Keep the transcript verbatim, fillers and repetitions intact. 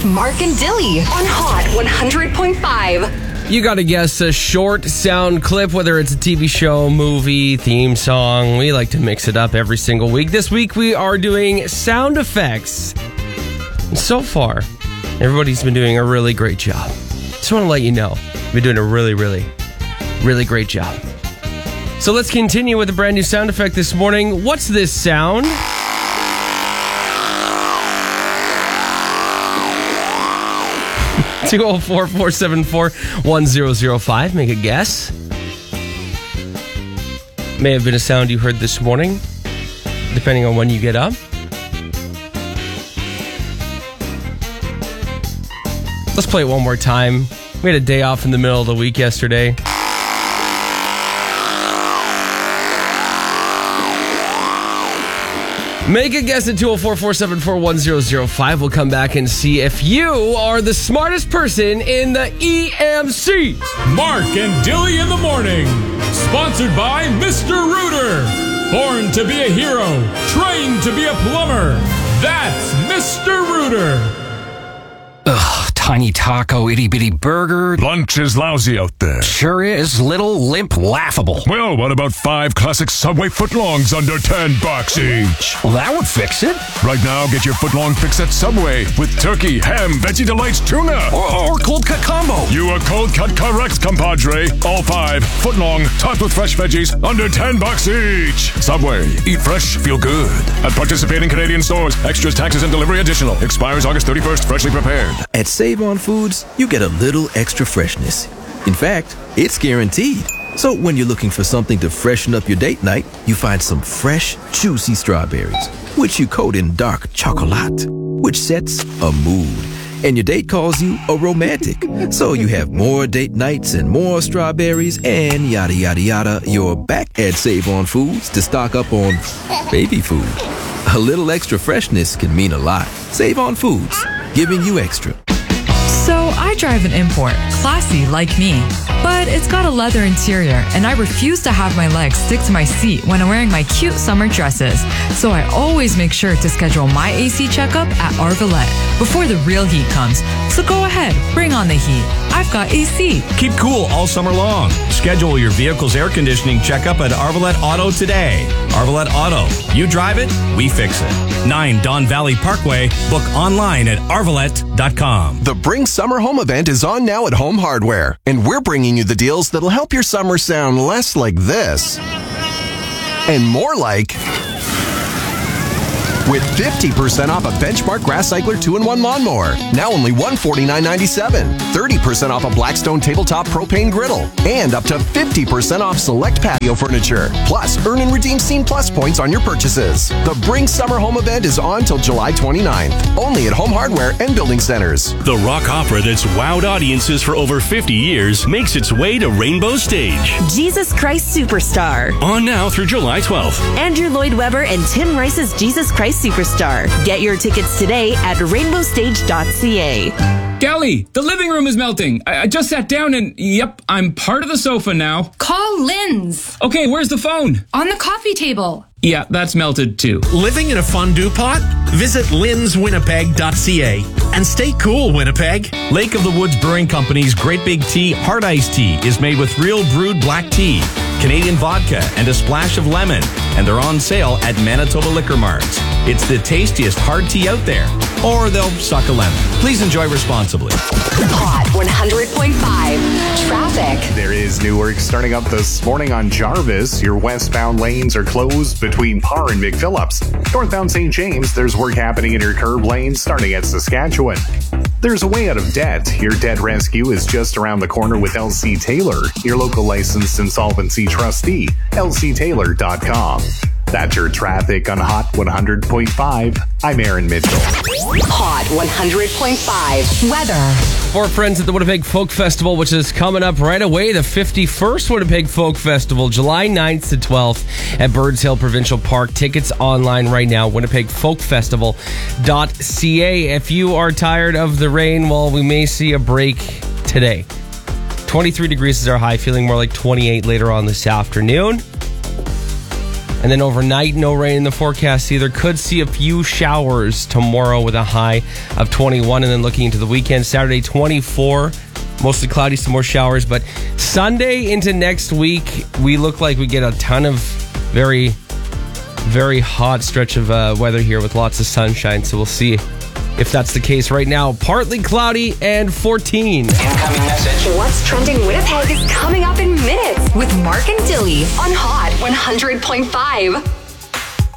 Mark and Dilly on Hot one hundred point five. You got to guess a short sound clip, whether it's a T V show, movie, theme song. We like to mix it up every single week. This week we are doing sound effects. And so far, everybody's been doing a really great job. Just want to let you know, we've been doing a really, really, really great job. So let's continue with a brand new sound effect this morning. What's this sound? two oh four, four seven four, one zero zero five. Make a guess. May have been a sound you heard this morning, depending on when you get up. Let's play it one more time. We had a day off in the middle of the week yesterday. Make a guess at two oh four, four seven four, one zero zero five. We'll come back and see if you are the smartest person in the E M C. Mark and Dilly in the morning. Sponsored by Mister Rooter. Born to be a hero. Trained to be a plumber. That's Mister Rooter. Ugh, tiny taco, itty-bitty burger. Lunch is lousy out there. Sure is. Little, limp, laughable. Well, what about five classic Subway footlongs under ten bucks each? Well, that would fix it. Right now, get your footlong fix at Subway with turkey, ham, Veggie Delights, tuna. Or, or cold cut combo. You are cold cut correct, compadre. All five footlong, topped with fresh veggies, under ten bucks each. Subway. Eat fresh, feel good. At participating Canadian stores. Extras, taxes, and delivery additional. Expires August thirty-first. Freshly prepared. At Save-On Foods, you get a little extra freshness. In fact, it's guaranteed. So when you're looking for something to freshen up your date night, you find some fresh, juicy strawberries, which you coat in dark chocolate, which sets a mood. And your date calls you a romantic. So you have more date nights and more strawberries and yada, yada, yada. You're back at Save-On Foods to stock up on baby food. A little extra freshness can mean a lot. Save-On Foods, giving you extra. So I drive an import, classy like me, but it's got a leather interior and I refuse to have my legs stick to my seat when I'm wearing my cute summer dresses. So I always make sure to schedule my A C checkup at Arvalette before the real heat comes. So go ahead, bring on the heat. I've got A C. Keep cool all summer long. Schedule your vehicle's air conditioning checkup at Arvalette Auto today. Arvalette Auto. You drive it, we fix it. nine Don Valley Parkway. Book online at arvalette dot com. The Bring Summer Home event is on now at Home Hardware, and we're bringing you the deals that'll help your summer sound less like this and more like... With fifty percent off a Benchmark Grass Cycler two in one lawnmower, now only one hundred forty-nine ninety-seven. thirty percent off a Blackstone Tabletop Propane Griddle, and up to fifty percent off select patio furniture. Plus, earn and redeem Scene Plus points on your purchases. The Bring Summer Home event is on till July twenty-ninth, only at Home Hardware and Building Centers. The rock opera that's wowed audiences for over fifty years makes its way to Rainbow Stage. Jesus Christ Superstar. On now through July twelfth. Andrew Lloyd Webber and Tim Rice's Jesus Christ Superstar. Get your tickets today at rainbow stage dot c a. Gally, the living room is melting. I, I just sat down and, yep, I'm part of the sofa now. Call Lynn's. Okay, where's the phone? On the coffee table. Yeah, that's melted too. Living in a fondue pot? Visit lins winnipeg dot c a and stay cool, Winnipeg. Lake of the Woods Brewing Company's Great Big Tea Hard Iced Tea is made with real brewed black tea, Canadian vodka, and a splash of lemon, and they're on sale at Manitoba Liquor Marts. It's the tastiest hard tea out there, or they'll suck a lemon. Please enjoy responsibly. Hot one hundred point five. Traffic. There is new work starting up this morning on Jarvis. Your westbound lanes are closed between Parr and McPhillips. Northbound Saint James, there's work happening in your curb lane starting at Saskatchewan. There's a way out of debt. Your debt rescue is just around the corner with L C Taylor, your local licensed insolvency trustee, L C Taylor dot com. That's your traffic on Hot one hundred point five. I'm Aaron Mitchell. Hot one hundred point five. Weather. For friends at the Winnipeg Folk Festival, which is coming up right away, the fifty-first Winnipeg Folk Festival, July ninth to twelfth at Birds Hill Provincial Park. Tickets online right now, winnipeg folk festival dot c a. If you are tired of the rain, well, we may see a break today. twenty-three degrees is our high, feeling more like twenty-eight later on this afternoon. And then overnight, no rain in the forecast either. Could see a few showers tomorrow with a high of twenty-one. And then looking into the weekend, Saturday, twenty-four. Mostly cloudy, some more showers. But Sunday into next week, we look like we get a ton of very, very hot stretch of uh, weather here with lots of sunshine. So we'll see if that's the case. Right now, partly cloudy and fourteen. Incoming message. What's trending Winnipeg is coming up in minutes with Mark and Dilly on Hot one hundred point five.